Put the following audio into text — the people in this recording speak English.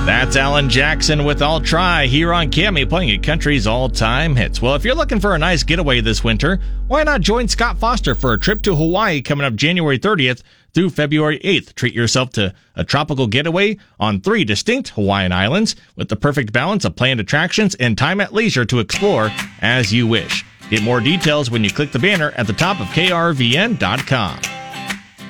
That's Alan Jackson with I'll Try here on KAMI, playing at country's all-time hits. Well, if you're looking for a nice getaway this winter, why not join Scott Foster for a trip to Hawaii coming up January 30th through February 8th. Treat yourself to a tropical getaway on 3 distinct Hawaiian islands with the perfect balance of planned attractions and time at leisure to explore as you wish. Get more details when you click the banner at the top of krvn.com.